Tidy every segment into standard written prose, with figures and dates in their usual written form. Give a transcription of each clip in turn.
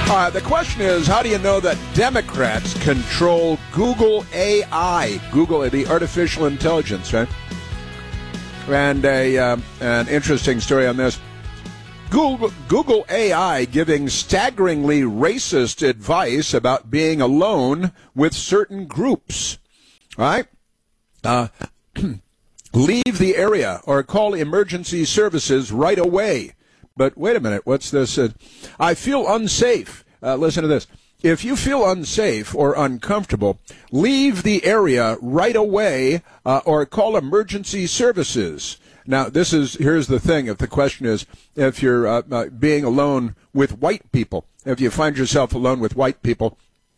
The question is, how do you know that Democrats control Google AI? Google, the artificial intelligence, right? And an interesting story on this. Google AI giving staggeringly racist advice about being alone with certain groups. All right? Leave the area or call emergency services right away. But wait a minute, what's this? I feel unsafe. Listen to this. If you feel unsafe or uncomfortable, leave the area right away or call emergency services. Now, here's the thing. If the question is, if you're being alone with white people, if you find yourself alone with white people,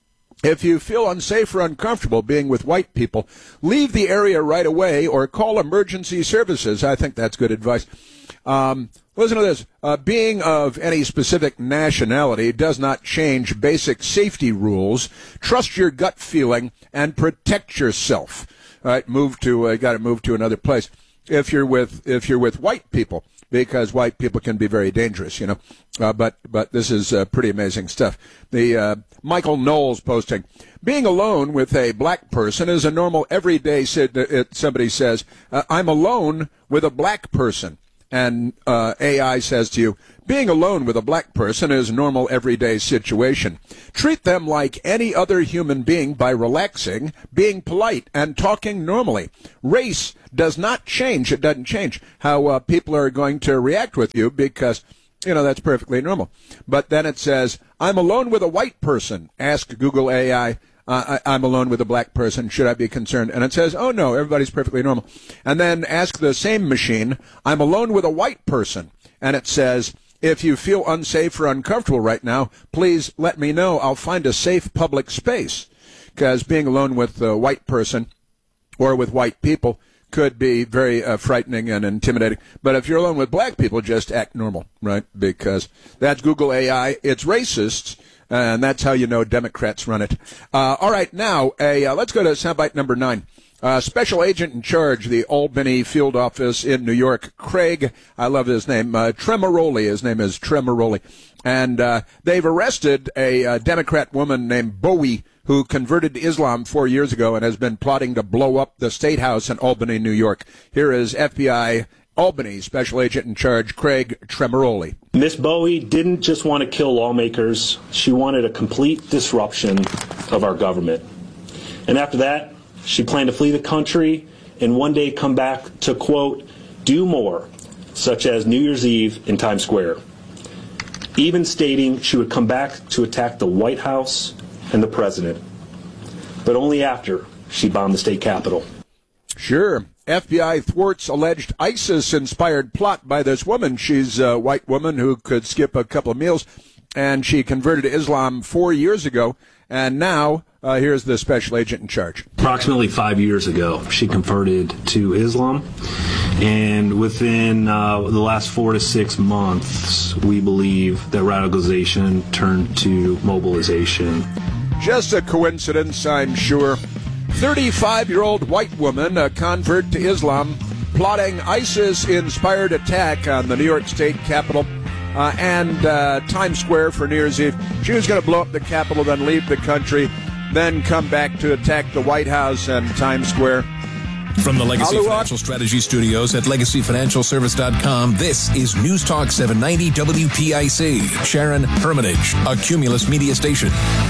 if you feel unsafe or uncomfortable being with white people, leave the area right away or call emergency services. I think that's good advice. Listen to this. Being of any specific nationality does not change basic safety rules. Trust your gut feeling and protect yourself. All right, got to move to another place. If you're with white people, because white people can be very dangerous, you know. But this is pretty amazing stuff. The Michael Knowles posting, being alone with a black person is a normal everyday. Somebody says, I'm alone with a black person. And AI says to you, being alone with a black person is a normal everyday situation. Treat them like any other human being by relaxing, being polite, and talking normally. Race does not change. It doesn't change how people are going to react with you because, you know, that's perfectly normal. But then it says, I'm alone with a white person. Ask Google AI. I'm alone with a black person. Should I be concerned? And it says, oh, no, everybody's perfectly normal. And then ask the same machine, I'm alone with a white person. And it says, if you feel unsafe or uncomfortable right now, please let me know. I'll find a safe public space. Because being alone with a white person or with white people could be very frightening and intimidating. But if you're alone with black people, just act normal, right? Because that's Google AI. It's racist. And that's how you know Democrats run it. All right, now, let's go to soundbite number 9. Special agent in charge, the Albany field office in New York, Craig, I love his name, Tremoroli. His name is Tremoroli. And they've arrested a Democrat woman named Bowie who converted to Islam 4 years ago and has been plotting to blow up the State House in Albany, New York. Here is FBI Albany Special Agent in Charge, Craig Tremoroli. Miss Bowie didn't just want to kill lawmakers. She wanted a complete disruption of our government. And after that, she planned to flee the country and one day come back to, quote, do more, such as New Year's Eve in Times Square, even stating she would come back to attack the White House and the president, but only after she bombed the state capitol. Sure. FBI thwarts alleged ISIS-inspired plot by this woman. She's a white woman who could skip a couple of meals, and she converted to Islam 4 years ago. And now, here's the special agent in charge. Approximately 5 years ago, she converted to Islam. And within the last 4 to 6 months, we believe that radicalization turned to mobilization. Just a coincidence, I'm sure. 35-year-old white woman, a convert to Islam, plotting ISIS-inspired attack on the New York State Capitol and Times Square for New Year's Eve. She was going to blow up the Capitol, then leave the country, then come back to attack the White House and Times Square. From the Legacy Financial Strategy Studios at LegacyFinancialService.com, this is News Talk 790 WPIC. Sharon Hermitage, a Cumulus Media station.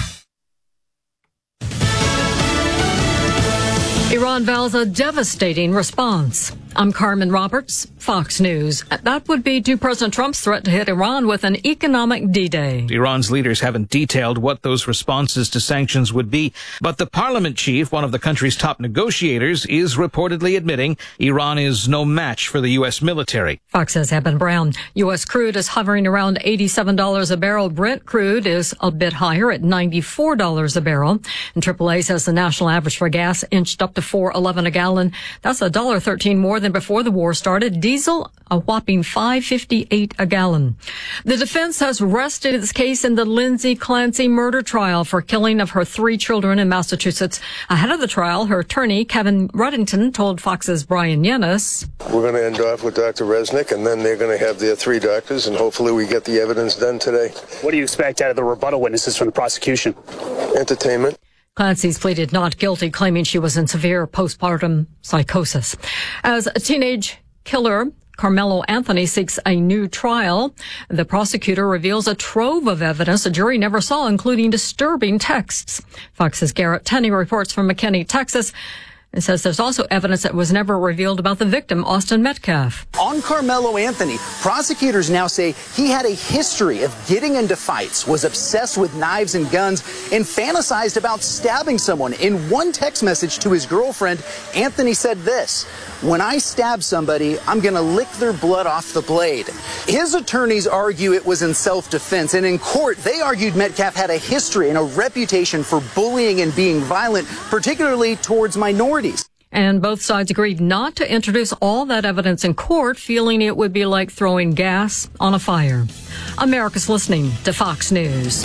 Iran vows a devastating response. I'm Carmen Roberts, Fox News. That would be to President Trump's threat to hit Iran with an economic D-Day. Iran's leaders haven't detailed what those responses to sanctions would be, but the parliament chief, one of the country's top negotiators, is reportedly admitting Iran is no match for the U.S. military. Fox's Eben Brown. U.S. crude is hovering around $87 a barrel. Brent crude is a bit higher at $94 a barrel. And AAA says the national average for gas inched up to $4.11 a gallon. That's $1.13 more than than before the war started. Diesel, a whopping $5.58 a gallon. The defense has rested its case in the Lindsay Clancy murder trial for killing of her 3 children in Massachusetts. Ahead of the trial, her attorney, Kevin Ruddington, told Fox's Brian Yennis, "We're going to end off with Dr. Resnick, and then they're going to have their 3 doctors, and hopefully we get the evidence done today." What do you expect out of the rebuttal witnesses from the prosecution? Entertainment. Clancy's pleaded not guilty, claiming she was in severe postpartum psychosis. As a teenage killer, Carmelo Anthony seeks a new trial. The prosecutor reveals a trove of evidence a jury never saw, including disturbing texts. Fox's Garrett Tenney reports from McKinney, Texas, and says there's also evidence that was never revealed about the victim, Austin Metcalf. On Carmelo Anthony, prosecutors now say he had a history of getting into fights, was obsessed with knives and guns, and fantasized about stabbing someone. In one text message to his girlfriend, Anthony said this: "When I stab somebody, I'm going to lick their blood off the blade." His attorneys argue it was in self-defense, and in court, they argued Metcalf had a history and a reputation for bullying and being violent, particularly towards minorities. And both sides agreed not to introduce all that evidence in court, feeling it would be like throwing gas on a fire. America's listening to Fox News.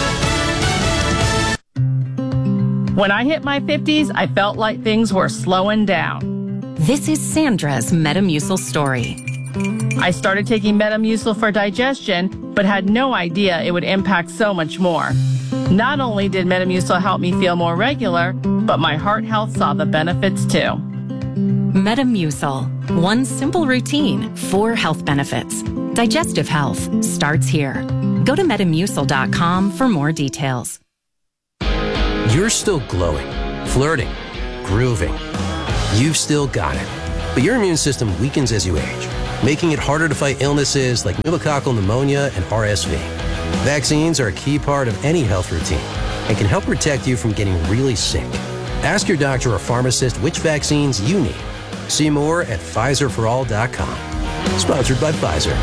When I hit my 50s, I felt like things were slowing down. This is Sandra's Metamucil story. I started taking Metamucil for digestion, but had no idea it would impact so much more. Not only did Metamucil help me feel more regular, but my heart health saw the benefits too. Metamucil. One simple routine, 4 health benefits. Digestive health starts here. Go to Metamucil.com for more details. You're still glowing, flirting, grooving. You've still got it. But your immune system weakens as you age, making it harder to fight illnesses like pneumococcal pneumonia and RSV. Vaccines are a key part of any health routine and can help protect you from getting really sick. Ask your doctor or pharmacist which vaccines you need. See more at PfizerForAll.com. Sponsored by Pfizer.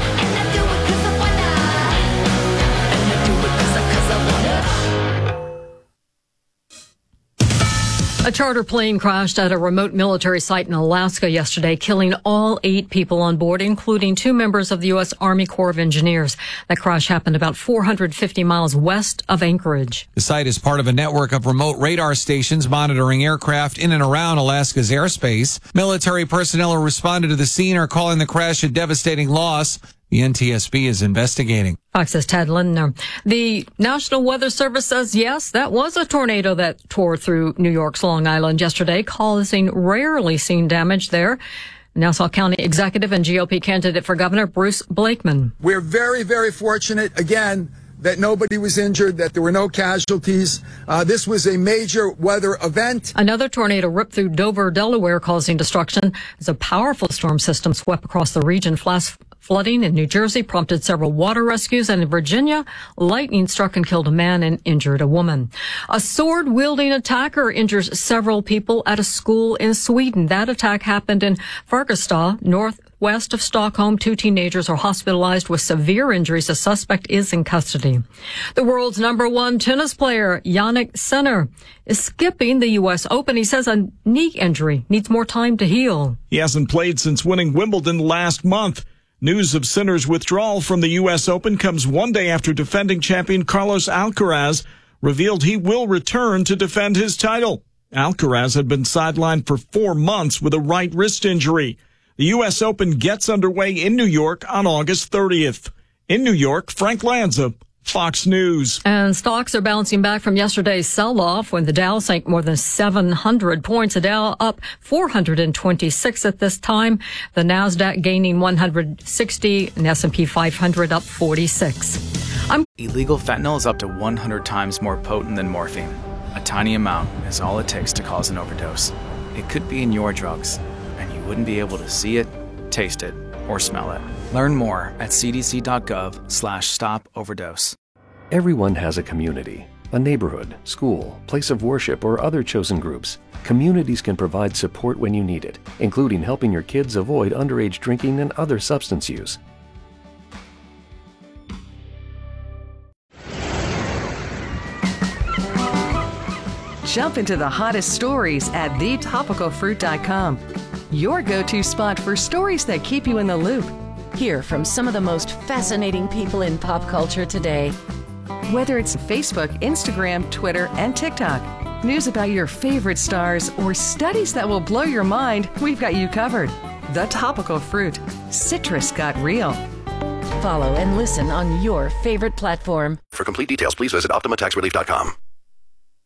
A charter plane crashed at a remote military site in Alaska yesterday, killing all 8 people on board, including 2 members of the U.S. Army Corps of Engineers. That crash happened about 450 miles west of Anchorage. The site is part of a network of remote radar stations monitoring aircraft in and around Alaska's airspace. Military personnel who responded to the scene are calling the crash a devastating loss. The NTSB is investigating. Fox's Ted Lindner. The National Weather Service says, yes, that was a tornado that tore through New York's Long Island yesterday, causing rarely seen damage there. Nassau County Executive and GOP candidate for governor Bruce Blakeman. We're very, very fortunate, again, that nobody was injured, that there were no casualties. This was a major weather event. Another tornado ripped through Dover, Delaware, causing destruction as a powerful storm system swept across the region. Flooding in New Jersey prompted several water rescues, and in Virginia, lightning struck and killed a man and injured a woman. A sword-wielding attacker injures several people at a school in Sweden. That attack happened in Fagersta, northwest of Stockholm. 2 teenagers are hospitalized with severe injuries. The suspect is in custody. The world's #1 tennis player, Jannik Sinner, is skipping the U.S. Open. He says a knee injury needs more time to heal. He hasn't played since winning Wimbledon last month. News of Sinner's withdrawal from the U.S. Open comes one day after defending champion Carlos Alcaraz revealed he will return to defend his title. Alcaraz had been sidelined for 4 months with a right wrist injury. The U.S. Open gets underway in New York on August 30th. In New York, Frank Lanza, Fox News. And stocks are bouncing back from yesterday's sell-off when the Dow sank more than 700 points. The Dow up 426 at this time. The Nasdaq gaining 160 and S&P 500 up 46. Illegal fentanyl is up to 100 times more potent than morphine. A tiny amount is all it takes to cause an overdose. It could be in your drugs, and you wouldn't be able to see it, taste it, or smell it. Learn more at cdc.gov/stop-overdose. Everyone has a community, a neighborhood, school, place of worship, or other chosen groups. Communities can provide support when you need it, including helping your kids avoid underage drinking and other substance use. Jump into the hottest stories at thetopicalfruit.com. your go-to spot for stories that keep you in the loop. Hear from some of the most fascinating people in pop culture today. Whether it's Facebook, Instagram, Twitter, and TikTok, news about your favorite stars, or studies that will blow your mind, we've got you covered. The Topical Fruit. Citrus got real. Follow and listen on your favorite platform. For complete details, please visit OptimaTaxRelief.com.